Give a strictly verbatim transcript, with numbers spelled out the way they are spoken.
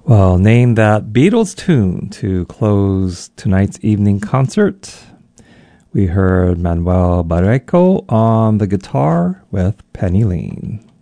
Well, name that Beatles tune to close tonight's evening concert. We heard Manuel Barreto on the guitar with Penny Lane.